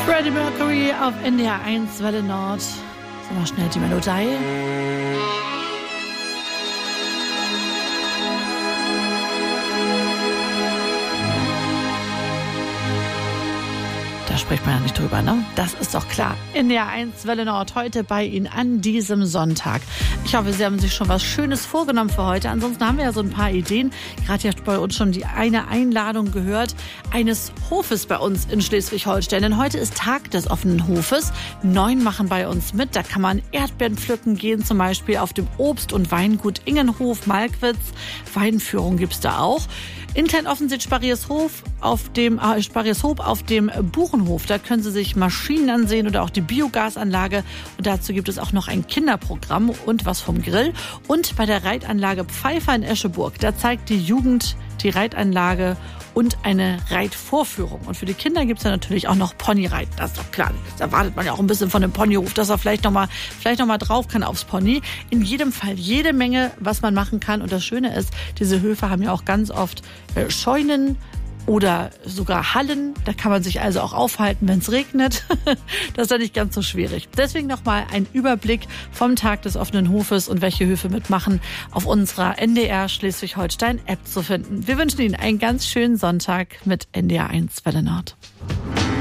Freddie Mercury auf NDR 1 Welle Nord. So, mal schnell die Melodie. Da spricht man ja nicht drüber, ne? Das ist doch klar. NDR 1 Welle Nord heute bei Ihnen an diesem Sonntag. Ich hoffe, Sie haben sich schon was Schönes vorgenommen für heute. Ansonsten haben wir ja so ein paar Ideen. Gerade ja bei uns schon die eine Einladung gehört eines Hofes bei uns in Schleswig-Holstein. Denn heute ist Tag des offenen Hofes. 9 machen bei uns mit. Da kann man Erdbeeren pflücken gehen, zum Beispiel auf dem Obst- und Weingut Ingenhof, Malkwitz. Weinführung gibt's da auch. In Kleinoffensied Sparriershof auf dem Buchenhof. Da können Sie sich Maschinen ansehen oder auch die Biogasanlage. Und dazu gibt es auch noch ein Kinderprogramm und was vom Grill. Und bei der Reitanlage Pfeiffer in Escheburg, da zeigt die Jugend die Reitanlage und eine Reitvorführung. Und für die Kinder gibt es ja natürlich auch noch Ponyreiten. Das ist doch klar. Da erwartet man ja auch ein bisschen von dem Ponyhof, dass er vielleicht noch mal drauf kann aufs Pony. In jedem Fall jede Menge, was man machen kann. Und das Schöne ist, diese Höfe haben ja auch ganz oft Scheunen oder sogar Hallen. Da kann man sich also auch aufhalten, wenn es regnet. Das ist ja nicht ganz so schwierig. Deswegen nochmal ein Überblick vom Tag des offenen Hofes und welche Höfe mitmachen auf unserer NDR Schleswig-Holstein-App zu finden. Wir wünschen Ihnen einen ganz schönen Sonntag mit NDR 1 Welle Nord.